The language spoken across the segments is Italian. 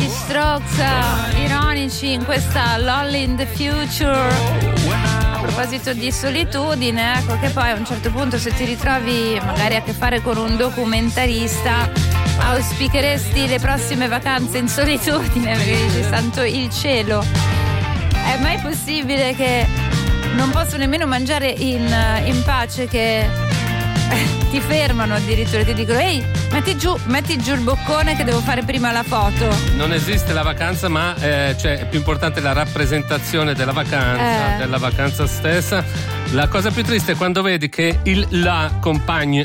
gli Strokes, ironici in questa Lonely in the Future. A proposito di solitudine, ecco che poi a un certo punto, se ti ritrovi magari a che fare con un documentarista, auspicheresti le prossime vacanze in solitudine, perché dici santo il cielo, è mai possibile che non posso nemmeno mangiare in pace, che ti fermano addirittura, ti dicono ehi, metti giù il boccone che devo fare prima la foto. Non esiste la vacanza, ma cioè è più importante la rappresentazione della vacanza stessa. La cosa più triste è quando vedi che la compagno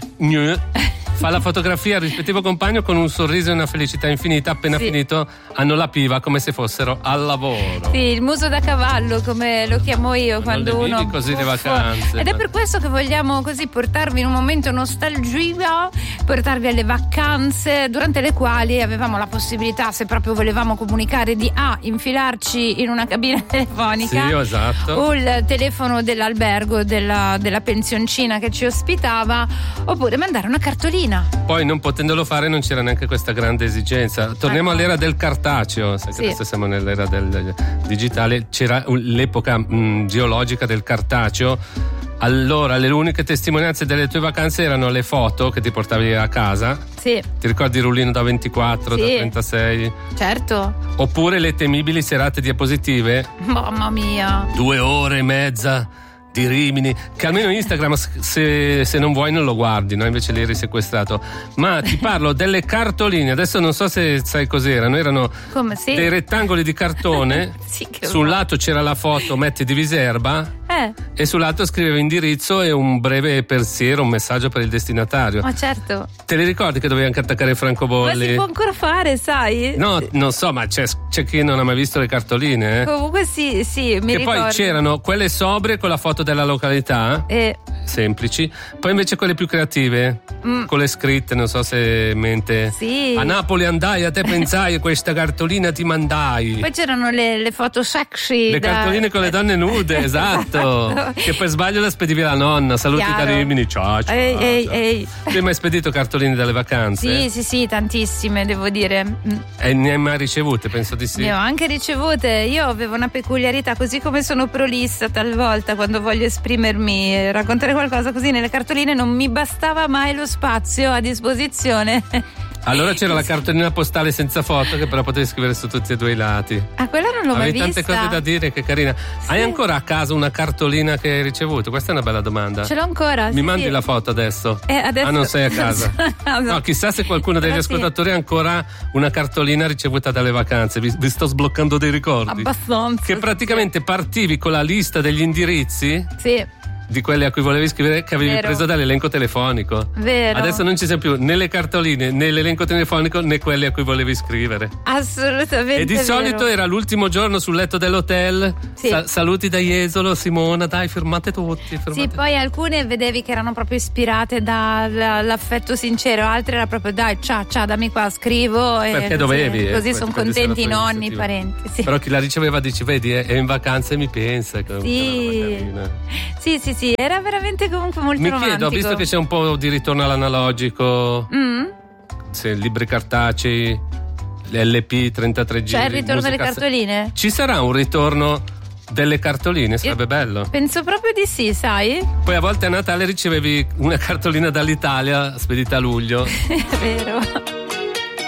fa la fotografia al rispettivo compagno con un sorriso e una felicità infinita. Appena finito hanno la piva come se fossero al lavoro. Sì, il muso da cavallo, come lo chiamo io. Ma quando non le uno così le vacanze. Ed è per questo che vogliamo così portarvi in un momento nostalgia, portarvi alle vacanze durante le quali avevamo la possibilità, se proprio volevamo comunicare, di infilarci in una cabina telefonica. Sì, esatto. O il telefono dell'albergo, della pensioncina che ci ospitava, oppure mandare una cartolina. Poi, non potendolo fare, non c'era neanche questa grande esigenza. Torniamo all'era del cartaceo, adesso siamo nell'era del digitale. C'era l'epoca geologica del cartaceo. Allora, le uniche testimonianze delle tue vacanze erano le foto che ti portavi a casa. Sì. Ti ricordi il rullino da 24, da 36? Certo. Oppure le temibili serate diapositive? Mamma mia. 2 ore e mezza di Rimini, che almeno Instagram se non vuoi non lo guardi, no? Invece lì eri sequestrato. Ma ti parlo delle cartoline, adesso non so se sai cos'erano, erano dei rettangoli di cartone. Sul lato c'era la foto Metti di Viserba e sull'altro scriveva indirizzo e un breve pensiero, un messaggio per il destinatario. Ma certo. Te li ricordi che dovevi anche attaccare francobolli? Ma si può ancora fare, sai? No, non so, ma c'è chi non ha mai visto le cartoline, Comunque sì, mi ricordo. Poi c'erano quelle sobrie con la foto della località, semplici, poi invece quelle più creative, con le scritte, non so se mente. Sì. A Napoli andai, a te pensai, questa cartolina ti mandai. Poi c'erano le foto sexy. Le cartoline con le donne nude, esatto. Che per sbaglio la spedivi alla nonna. Saluti da Rimini, ciao. Ehi. Tu hai mai spedito cartoline dalle vacanze? Sì, tantissime, devo dire. E ne hai mai ricevute? Penso di sì. Ne ho anche ricevute. Io avevo una peculiarità, così come sono prolissa talvolta quando voglio esprimermi, raccontare qualcosa così nelle cartoline, non mi bastava mai lo spazio a disposizione. Allora c'era la cartolina postale senza foto, che però potevi scrivere su tutti e 2 i lati. Quella non l'ho mai vista. Avevi tante cose da dire, che carina. Sì. Hai ancora a casa una cartolina che hai ricevuto? Questa è una bella domanda. Ce l'ho ancora. Mi mandi la foto adesso? Adesso non sei a casa? No, chissà se qualcuno degli ascoltatori ha ancora una cartolina ricevuta dalle vacanze. Vi sto sbloccando dei ricordi. Abbastanza. Che praticamente partivi con la lista degli indirizzi. Sì. Di quelli a cui volevi scrivere, che avevi preso dall'elenco telefonico. Vero. Adesso non ci sei più né le cartoline né l'elenco telefonico né quelli a cui volevi scrivere. Assolutamente. E di solito era l'ultimo giorno sul letto dell'hotel. Sì. Saluti da Jesolo, Simona, dai, firmate tutti. Sì, poi alcune vedevi che erano proprio ispirate dall'affetto sincero, altre era proprio dai, ciao, dammi qua, scrivo. Perché dovevi. Così sono contenti i nonni, i parenti. Sì. Però chi la riceveva dici, vedi, è in vacanza e mi pensa. Sì, era veramente comunque molto romantico. Mi chiedo, visto che c'è un po' di ritorno all'analogico, libri cartacei, LP 33 giri. C'è il ritorno delle cartoline? Ci sarà un ritorno delle cartoline? Sarebbe bello. Penso proprio di sì, sai? Poi a volte a Natale ricevevi una cartolina dall'Italia spedita a luglio. È vero.